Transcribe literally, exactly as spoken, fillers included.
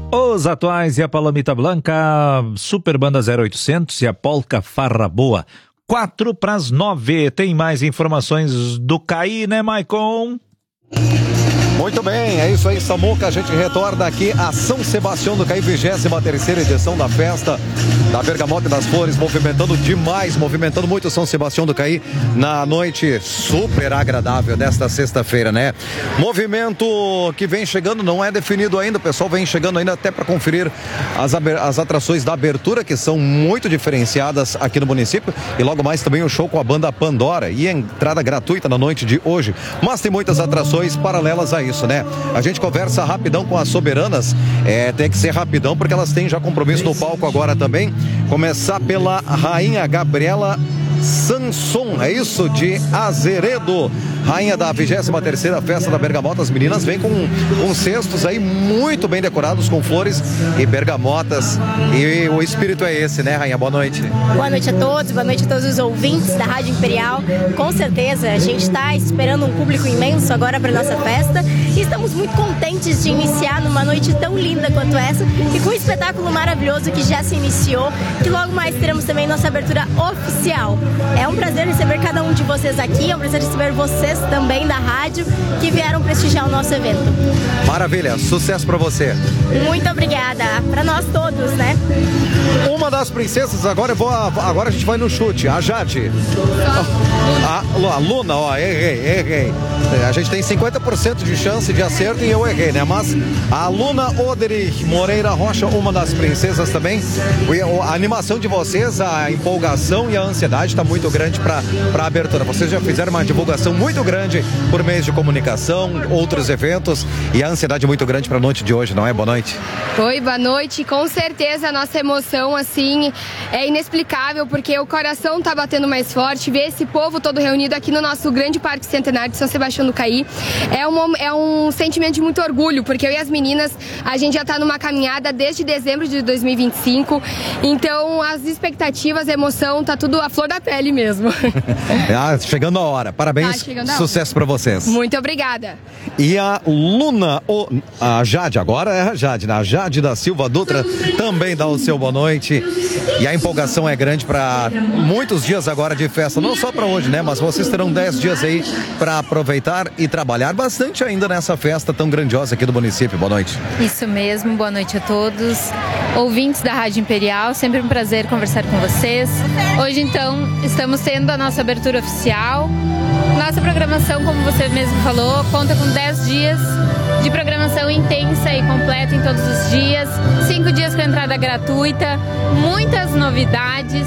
Os Atuais e a Palomita Blanca, Super Banda zero oitocentos e a Polka Farra Boa. Quatro para as nove. Tem mais informações do C A I, né, Maicon? Muito bem, é isso aí, Samuca. A gente retorna aqui a São Sebastião do Caí, vigésima terceira edição da festa da Bergamota e das Flores, movimentando demais, movimentando muito São Sebastião do Caí na noite super agradável desta sexta-feira, né? Movimento que vem chegando, não é definido ainda, o pessoal vem chegando ainda até para conferir as, as atrações da abertura, que são muito diferenciadas aqui no município, e logo mais também o show com a banda Pandora e a entrada gratuita na noite de hoje. Mas tem muitas atrações paralelas a isso, né? A gente conversa rapidão com as soberanas, é, tem que ser rapidão porque elas têm já compromisso no palco agora também. Começar pela Rainha Gabriela Sanson, é isso, de Azeredo, rainha da vigésima terceira festa da Bergamota. As meninas vêm com, com cestos aí muito bem decorados com flores e bergamotas, e o espírito é esse, né, rainha? Boa noite. Boa noite a todos, boa noite a todos os ouvintes da Rádio Imperial. Com certeza, a gente está esperando um público imenso agora para nossa festa e estamos muito contentes de iniciar numa noite tão linda quanto essa e com um espetáculo maravilhoso que já se iniciou, que logo mais teremos também nossa abertura oficial. É um prazer receber cada um de vocês aqui, é um prazer receber vocês também da rádio que vieram prestigiar o nosso evento. Maravilha, sucesso pra você. Muito obrigada, pra nós todos, né? Uma das princesas, agora eu vou, agora a gente vai no chute, a Jade. A, a Luna, ó, errei, errei. A gente tem cinquenta por cento de chance de acerto e eu errei, né? Mas a Luna Oderich Moreira Rocha, uma das princesas também. A animação de vocês, a empolgação e a ansiedade está muito grande para a abertura. Vocês já fizeram uma divulgação muito grande por meios de comunicação, outros eventos, e a ansiedade muito grande para a noite de hoje, não é? Boa noite. Oi, boa noite. Com certeza a nossa emoção, assim, é inexplicável, porque o coração tá batendo mais forte. Ver esse povo todo reunido aqui no nosso grande Parque Centenário de São Sebastião do Caí é um, é um sentimento de muito orgulho, porque eu e as meninas, a gente já tá numa caminhada desde dezembro de dois mil e vinte e cinco, então as expectativas, a emoção, tá tudo à flor da pele mesmo. Ah, chegando a hora. Parabéns, tá, sucesso para vocês. Muito obrigada. E a Luna, o, a Jade, agora é a Jade, né? A Jade da Silva Dutra também dá o seu boa noite. E a empolgação é grande para muitos dias agora de festa, não só para hoje, né? Mas vocês terão dez dias aí para aproveitar e trabalhar bastante ainda nessa festa tão grandiosa aqui do município. Boa noite. Isso mesmo, boa noite a todos. Ouvintes da Rádio Imperial, sempre um prazer conversar com vocês. Hoje, então, estamos tendo a nossa abertura oficial. Nossa programação, como você mesmo falou, conta com dez dias de programação intensa e completa em todos os dias. Cinco dias com entrada gratuita, muitas novidades.